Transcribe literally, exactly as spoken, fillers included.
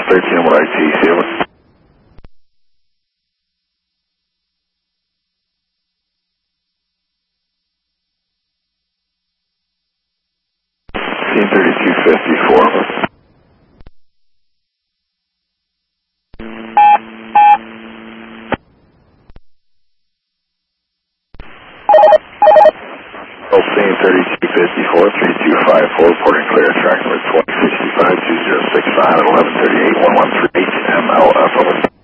thirteen what I T C, over. Team thirty-two fifty-four, over. Scene thirty-two fifty-four, three two five four, reporting clear, track number twenty sixty-five, two zero six five, eleven thirty-eight, one one three eight, M L F, over.